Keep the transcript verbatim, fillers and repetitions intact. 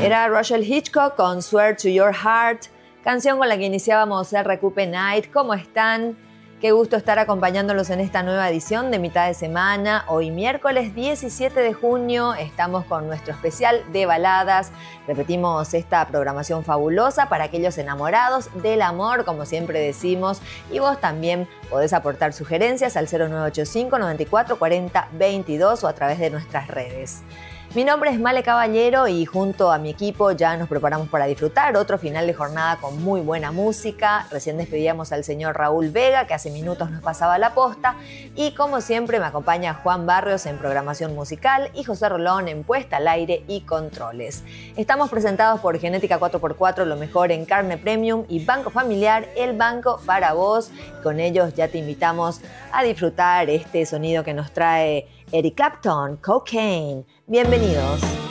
Era Rochelle Hitchcock con Swear to Your Heart, canción con la que iniciábamos el Recupe Night. ¿Cómo están? Qué gusto estar acompañándolos en esta nueva edición de mitad de semana. Hoy miércoles diecisiete de junio estamos con nuestro especial de baladas. Repetimos esta programación fabulosa para aquellos enamorados del amor, como siempre decimos. Y vos también podés aportar sugerencias al cero nueve ocho cinco, nueve cuatro, cuatro cero, veintidós o a través de nuestras redes. Mi nombre es Male Caballero y junto a mi equipo ya nos preparamos para disfrutar otro final de jornada con muy buena música. Recién despedíamos al señor Raúl Vega, que hace minutos nos pasaba la posta. Y como siempre me acompaña Juan Barrios en programación musical y José Rolón en puesta al aire y controles. Estamos presentados por Genética cuatro por cuatro, lo mejor en carne premium, y Banco Familiar, el banco para vos. Con ellos ya te invitamos a disfrutar este sonido que nos trae Eric Clapton, Cocaine. Bienvenidos.